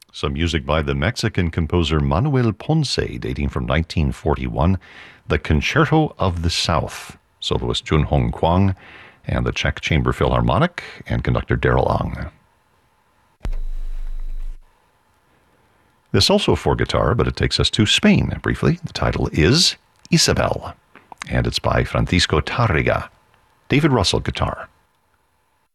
Some music by the Mexican composer Manuel Ponce, dating from 1941, the Concerto of the South, soloist Junhong Kwang, and the Czech Chamber Philharmonic, and conductor Darrell Ong. This also for guitar, but it takes us to Spain briefly. The title is Isabel, and it's by Francisco Tárrega. David Russell, guitar.